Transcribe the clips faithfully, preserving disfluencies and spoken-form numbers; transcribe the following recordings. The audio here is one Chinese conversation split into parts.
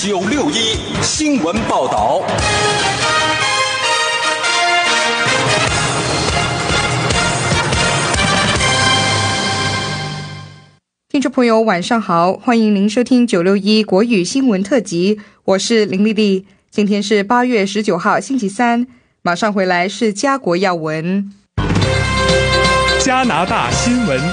九六一新闻报道。 听众朋友晚上好，欢迎您收听九六一国语新闻特辑，我是林丽丽。今天是八月十九号星期三，马上回来是家国要闻。 加拿大新闻，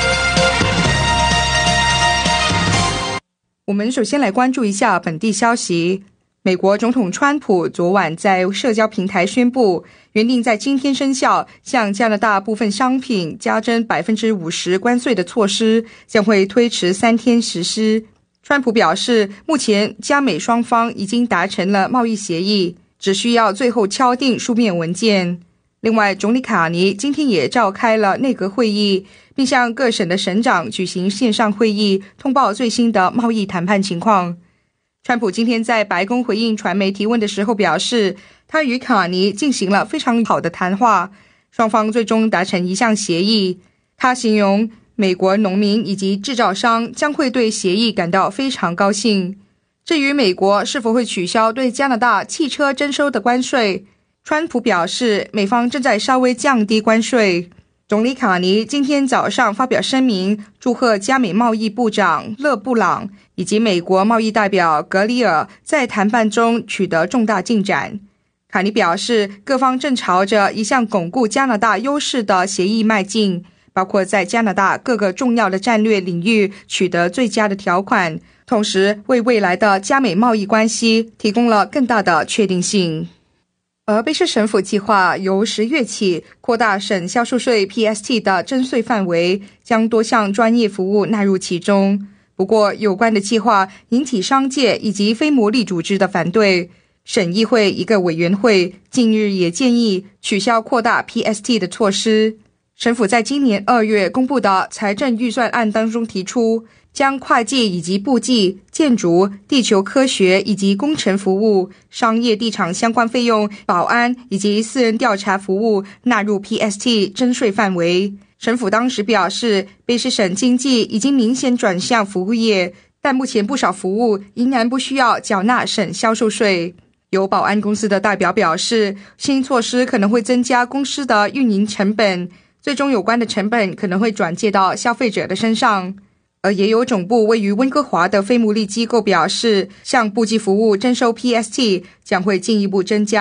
我们首先来关注一下本地消息。美国总统川普昨晚在社交平台宣布，原定在今天生效，向加拿大部分商品加征 百分之五十 关税的措施，将会推迟三天实施。川普表示，目前加美双方已经达成了贸易协议，只需要最后敲定书面文件。另外，总理卡尼今天也召开了内阁会议，并向各省的省长举行线上会议，通报最新的贸易谈判情况。川普今天在白宫回应传媒提问的时候表示，他与卡尼进行了非常好的谈话，双方最终达成一项协议。他形容美国农民以及制造商将会对协议感到非常高兴。至于美国是否会取消对加拿大汽车征收的关税，川普表示美方正在稍微降低关税。总理卡尼今天早上发表声明，祝贺加美贸易部长勒布朗以及美国贸易代表格里尔在谈判中取得重大进展。卡尼表示，各方正朝着一项巩固加拿大优势的协议迈进，包括在加拿大各个重要的战略领域取得最佳的条款，同时为未来的加美贸易关系提供了更大的确定性。而卑诗省府计划由十月起扩大省销售税 P S T 的征税范围，将多项专业服务纳入其中。不过，有关的计划引起商界以及非牟利组织的反对。省议会一个委员会近日也建议取消扩大 P S T 的措施。省府在今年二月公布的财政预算案当中提出，将会计以及簿记、建筑、地球科学以及工程服务、商业地产相关费用、保安以及私人调查服务纳入 P S T 征税范围。省府当时表示，卑诗省经济已经明显转向服务业，但目前不少服务仍然不需要缴纳省销售税。有保安公司的代表表示，新措施可能会增加公司的运营成本，最终有关的成本可能会转借到消费者的身上。而也有总部位于温哥华的非牟利机构表示，向簿记服务征收 P S T 将会进一步增加